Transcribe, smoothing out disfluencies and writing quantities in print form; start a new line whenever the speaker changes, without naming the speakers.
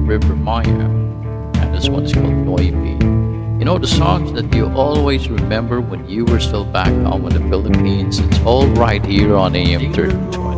River Maya, and this one is called Noivy. You know, the songs that you always remember when you were still back home in the Philippines, it's all right here on AM 1320.